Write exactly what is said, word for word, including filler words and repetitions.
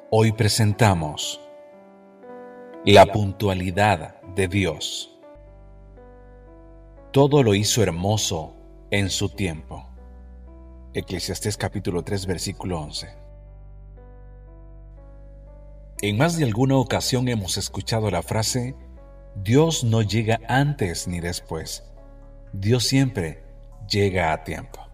Hoy presentamos la puntualidad de Dios. Todo lo hizo hermoso en su tiempo. Eclesiastés capítulo tres, versículo once. En más de alguna ocasión hemos escuchado la frase: Dios no llega antes ni después. Dios siempre llega a tiempo.